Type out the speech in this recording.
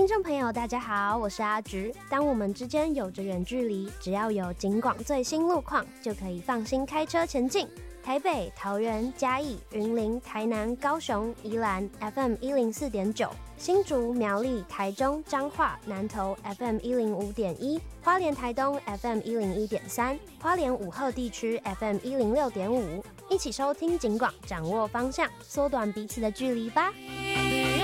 众朋友大家好，我是阿橘。当我们之间有着远距离，只要有警广最新路况，就可以放心开车前进。台北、桃园、嘉义、云林、台南、高雄、宜兰 FM 104.9，新竹、苗栗、台中、彰化、南投 FM 105.1，花莲、台东 FM 101.3，花莲武鹤地区 FM 106.5，一起收听警广，掌握方向，缩短彼此的距离吧。